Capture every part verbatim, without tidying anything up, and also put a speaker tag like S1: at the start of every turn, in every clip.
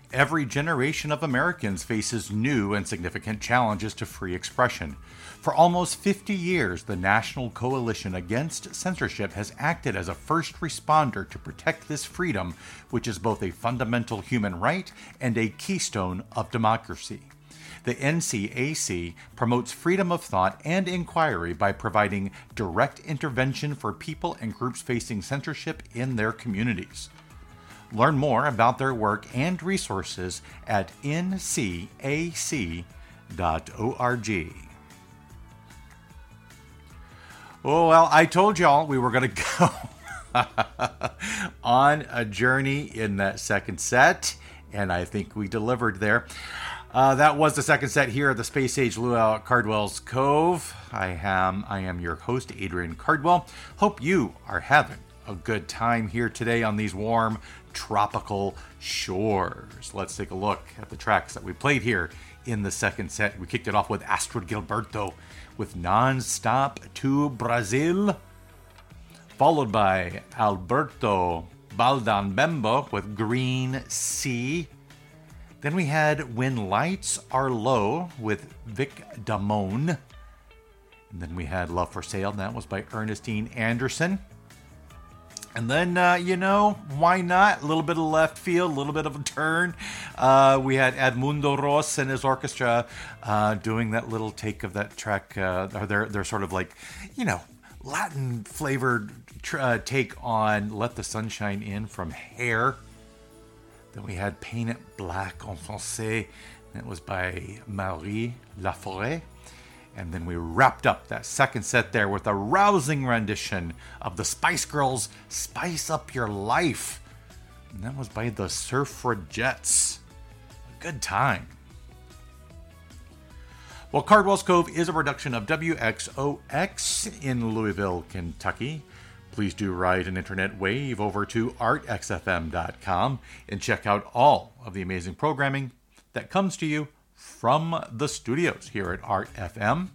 S1: Every generation of Americans faces new and significant challenges to free expression. For almost fifty years, the National Coalition Against Censorship has acted as a first responder to protect this freedom, which is both a fundamental human right and a keystone of democracy. The N C A C promotes freedom of thought and inquiry by providing direct intervention for people and groups facing censorship in their communities. Learn more about their work and resources at N C A C dot org. Oh, well, I told y'all we were going to go on a journey in that second set, and I think we delivered there. Uh, that was the second set here at the Space Age Luau at Cardwell's Cove. I am, I am your host, Adrian Cardwell. Hope you are having a good time here today on these warm, tropical shores. Let's take a look at the tracks that we played here in the second set. We kicked it off with Astrid Gilberto with Non-Stop to Brazil, followed by Alberto Baldambembo with Green Sea. Then we had When Lights Are Low with Vic Damone. And then we had Love for Sale, and that was by Ernestine Anderson. And then, uh, you know, why not? A little bit of left field, a little bit of a turn. Uh, we had Edmundo Ros and his orchestra uh, doing that little take of that track. Uh, they're, they're sort of like, you know, Latin-flavored tr- uh, take on Let the Sunshine In from Hair. Then we had Paint It Black en Francais. That was by Marie Laforêt. And then we wrapped up that second set there with a rousing rendition of the Spice Girls' Spice Up Your Life. And that was by the Suffragettes. A good time. Well, Cardwell's Cove is a production of W X O X in Louisville, Kentucky. Please do ride an internet wave over to art x f m dot com and check out all of the amazing programming that comes to you from the studios here at Art F M.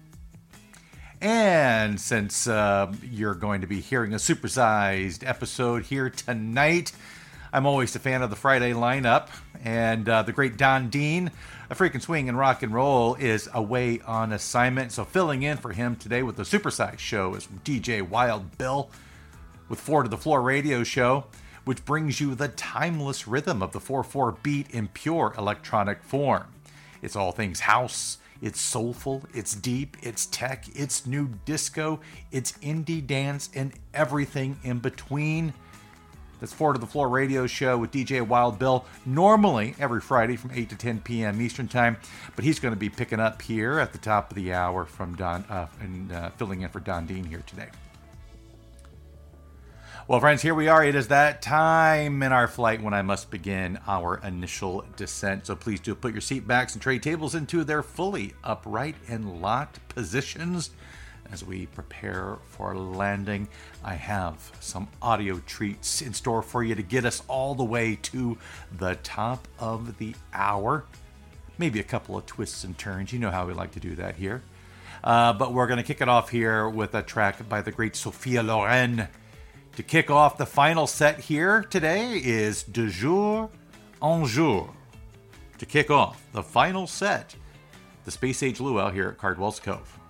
S1: And since uh, you're going to be hearing a supersized episode here tonight, I'm always a fan of the Friday lineup. And uh, the great Don Dean, a freaking swing and rock and roll, is away on assignment. So filling in for him today with the supersized show is D J Wild Bill with four to the Floor radio show, which brings you the timeless rhythm of the four four beat in pure electronic form. It's all things house, it's soulful, it's deep, it's tech, it's new disco, it's indie dance, and everything in between. That's four to the Floor radio show with D J Wild Bill, normally every Friday from eight to ten p.m. Eastern Time, but he's going to be picking up here at the top of the hour from Don, uh, and uh, filling in for Don Dean here today. Well, friends, here we are. It is that time in our flight when I must begin our initial descent. So please do put your seat backs and tray tables into their fully upright and locked positions as we prepare for landing. I have some audio treats in store for you to get us all the way to the top of the hour. Maybe a couple of twists and turns. You know how we like to do that here. Uh, but we're going to kick it off here with a track by the great Sophia Loren. To kick off the final set here today is De Jour en Jour. To kick off the final set, the Space Age Luau here at Cardwell's Cove.